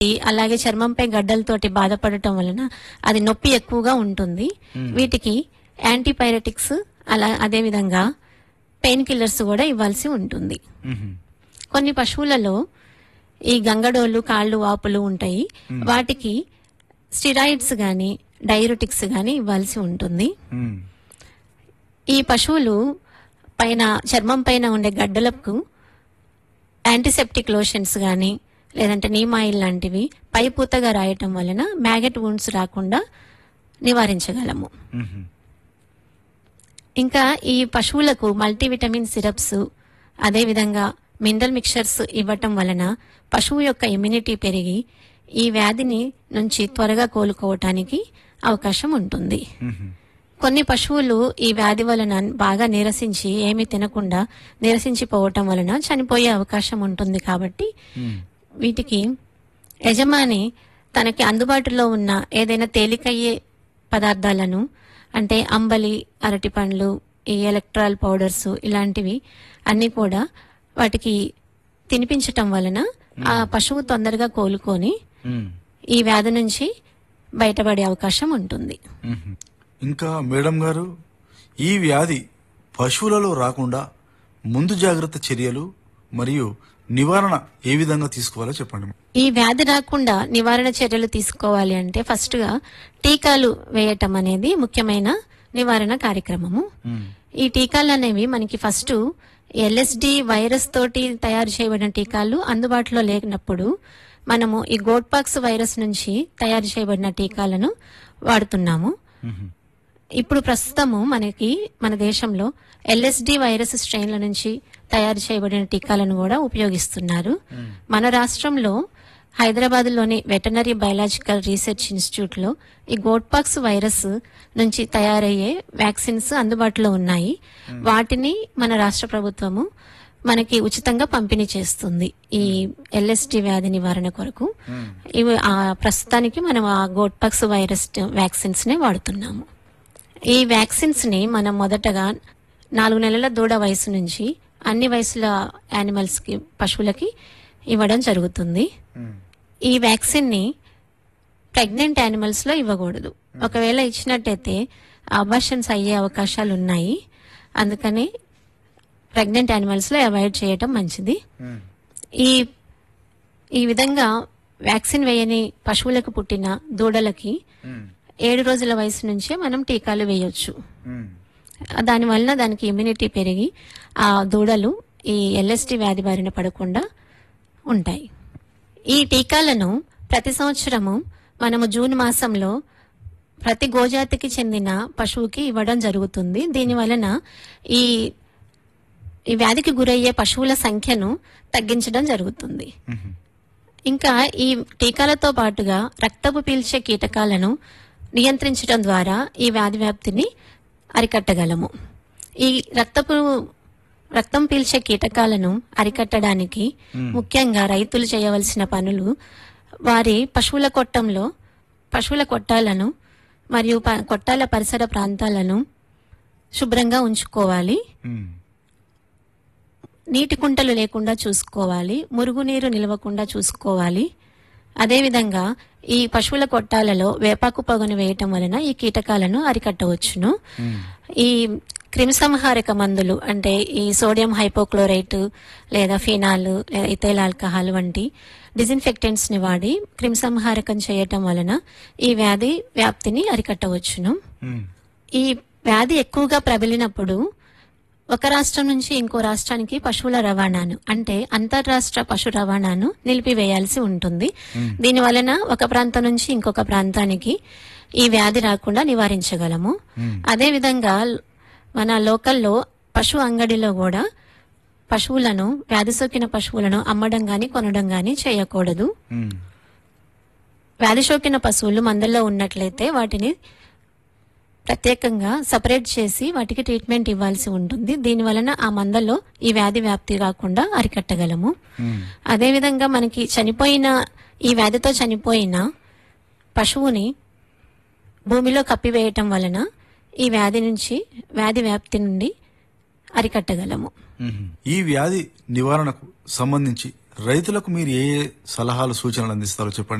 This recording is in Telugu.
అలాగే చర్మంపై గడ్డలతోటి బాధపడటం వలన అది నొప్పి ఎక్కువగా ఉంటుంది. వీటికి యాంటీపైరెటిక్స్ అదే విధంగా పెయిన్ కిల్లర్స్ కూడా ఇవ్వాల్సి ఉంటుంది. కొన్ని పశువులలో ఈ గంగడోలు, కాళ్ళు వాపులు ఉంటాయి. వాటికి స్టిరాయిడ్స్ గాని డైయూరెటిక్స్ గాని ఇవ్వాల్సి ఉంటుంది. ఈ పశువులు పైన చర్మం పైన ఉండే గడ్డలకు యాంటీసెప్టిక్ లోషన్స్ గాని లేదంటే నీమ్ ఆయిల్ లాంటివి పై పూతగా రాయటం వలన మ్యాగెట్ వూండ్స్ రాకుండా నివారించగలము. ఇంకా ఈ పశువులకు మల్టీవిటమిన్ సిరప్స్ అదేవిధంగా మినరల్ మిక్చర్స్ ఇవ్వటం వలన పశువు యొక్క ఇమ్యూనిటీ పెరిగి ఈ వ్యాధిని నుంచి త్వరగా కోలుకోవటానికి అవకాశం ఉంటుంది. కొన్ని పశువులు ఈ వ్యాధి వలన బాగా నీరసించి ఏమీ తినకుండా నీరసించిపోవటం వలన చనిపోయే అవకాశం ఉంటుంది. కాబట్టి వీటికి యజమాని తనకి అందుబాటులో ఉన్న ఏదైనా తేలికయ్యే పదార్థాలను అంటే అంబలి, అరటి పండ్లు, ఈ ఎలక్ట్రాల్ పౌడర్స్ ఇలాంటివి అన్ని కూడా వాటికి తినిపించటం వలన ఆ పశువు తొందరగా కోలుకొని ఈ వ్యాధి నుంచి బయటపడే అవకాశం ఉంటుంది. ఇంకా మేడం గారు, ఈ వ్యాధి పశువులలో రాకుండా ముందు జాగ్రత్త చర్యలు మరియు నివారణ ఏ విధంగా తీసుకోవాలో చెప్పండి. ఈ వ్యాధి రాకుండా నివారణ చర్యలు తీసుకోవాలి అంటే ఫస్ట్ గా టీకాలు వేయటం అనేది ముఖ్యమైన నివారణ కార్యక్రమము. ఈ టీకాలు అనేవి మనకి ఫస్ట్ ఎల్ఎస్డి వైరస్ తోటి తయారు చేయబడిన టీకాలు అందుబాటులో లేనప్పుడు మనము ఈ గోట్పాక్స్ వైరస్ నుంచి తయారు చేయబడిన టీకాలను వాడుతున్నాము. ఇప్పుడు ప్రస్తుతము మన దేశంలో ఎల్ఎస్డి వైరస్ స్ట్రెయిన్ల నుంచి తయారు చేయబడిన టీకాలను కూడా ఉపయోగిస్తున్నారు. మన రాష్ట్రంలో హైదరాబాద్ లోని వెటనరీ బయాలజికల్ రీసెర్చ్ ఇన్స్టిట్యూట్ లో ఈ గోట్పాక్స్ వైరస్ నుంచి తయారయ్యే వ్యాక్సిన్స్ అందుబాటులో ఉన్నాయి. వాటిని మన రాష్ట్ర ప్రభుత్వము మనకి ఉచితంగా పంపిణీ చేస్తుంది ఈ ఎల్ఎస్డి వ్యాధి నివారణ కొరకు. ఇవి ప్రస్తుతానికి మనం ఆ గోట్పాక్స్ వైరస్ వ్యాక్సిన్స్ నే వాడుతున్నాము. ఈ వ్యాక్సిన్స్ ని మనం మొదటగా 4 నెలల దూడ వయసు నుంచి అన్ని వయసుల యానిమల్స్ కి, పశువులకి ఇవ్వడం జరుగుతుంది. ఈ వ్యాక్సిన్ ని ప్రెగ్నెంట్ యానిమల్స్ లో ఇవ్వకూడదు. ఒకవేళ ఇచ్చినట్టయితే అబార్షన్స్ అయ్యే అవకాశాలు ఉన్నాయి. అందుకని ప్రెగ్నెంట్ యానిమల్స్ లో అవాయిడ్ చేయటం మంచిది. ఈ విధంగా వ్యాక్సిన్ వేయని పశువులకు పుట్టిన దూడలకి 7 రోజుల వయసు నుంచే మనం టీకాలు వేయొచ్చు. దానివల్ల దానికి ఇమ్యూనిటీ పెరిగి ఆ దూడలు ఈ ఎల్ఎస్డి వ్యాధి బారిన పడకుండా ఉంటాయి. ఈ టీకాలను ప్రతి సంవత్సరము మనము జూన్ మాసంలో ప్రతి గోజాతికి చెందిన పశువుకి ఇవ్వడం జరుగుతుంది. దీని వలన ఈ వ్యాధికి గురయ్యే పశువుల సంఖ్యను తగ్గించడం జరుగుతుంది. ఇంకా ఈ టీకాలతో పాటుగా రక్తపు పీల్చే కీటకాలను నియంత్రించడం ద్వారా ఈ వ్యాధి వ్యాప్తిని అరికట్టగలము. ఈ రక్తం పీల్చే కీటకాలను అరికట్టడానికి ముఖ్యంగా రైతులు చేయవలసిన పనులు వారి పశువుల కొట్టాలను మరియు కొట్టాల పరిసర ప్రాంతాలను శుభ్రంగా ఉంచుకోవాలి. నీటి కుంటలు లేకుండా చూసుకోవాలి. మురుగునీరు నిలవకుండా చూసుకోవాలి. అదేవిధంగా ఈ పశువుల కొట్టాలలో వేపాకు పొగను వేయటం వలన ఈ కీటకాలను అరికట్టవచ్చును. ఈ క్రిమిసంహారక మందులు అంటే ఈ సోడియం హైపోక్లోరైట్ లేదా ఫినాల్ లేదా ఇథైల్ ఆల్కహాల్ వంటి డిజిన్ఫెక్టెంట్స్ ని వాడి క్రిమిసంహారకం చేయటం వలన ఈ వ్యాధి వ్యాప్తిని అరికట్టవచ్చును. ఈ వ్యాధి ఎక్కువగా ప్రబలినప్పుడు ఒక రాష్ట్రం నుంచి ఇంకో రాష్ట్రానికి పశువుల రవాణాను అంటే అంతర్రాష్ట్ర పశు రవాణాను నిలిపివేయాల్సి ఉంటుంది. దీని వలన ఒక ప్రాంతం నుంచి ఇంకొక ప్రాంతానికి ఈ వ్యాధి రాకుండా నివారించగలము. అదే విధంగా మన లోకల్లో పశు అంగడిలో కూడా పశువులను, వ్యాధి సోకిన పశువులను అమ్మడం గాని కొనడం గాని చేయకూడదు. వ్యాధి సోకిన పశువులు మందల్లో ఉన్నట్లయితే వాటిని ప్రత్యేకంగా సపరేట్ చేసి వాటికి ట్రీట్మెంట్ ఇవ్వాల్సి ఉంటుంది. దీని వలన ఆ మందలో ఈ వ్యాధి వ్యాప్తి కాకుండా అరికట్టగలము. అదేవిధంగా మనకి ఈ వ్యాధితో చనిపోయిన పశువుని భూమిలో కప్పివేయటం వలన ఈ వ్యాధి వ్యాప్తి నుండి అరికట్టగలము. ఈ వ్యాధి నివారణకు సంబంధించి రైతులకు మీరు ఏ సలహాలు సూచనలు అందిస్తారో చెప్పండి.